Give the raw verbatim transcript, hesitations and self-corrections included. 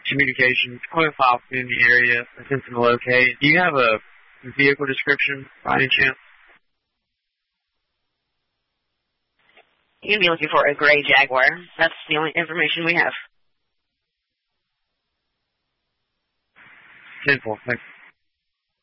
communications, coil file in the area, attempting to locate. Do you have a vehicle description by any chance? You'd be looking for a gray Jaguar. That's the only information we have. Simple. Thanks.